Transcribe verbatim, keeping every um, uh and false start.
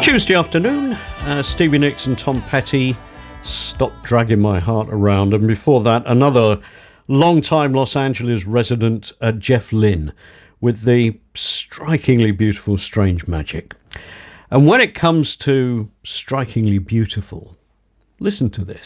Tuesday afternoon, uh, Stevie Nicks and Tom Petty, Stop Dragging My Heart Around. And before that, another long-time Los Angeles resident, uh, Jeff Lynne, with the strikingly beautiful Strange Magic. And when it comes to strikingly beautiful, listen to this.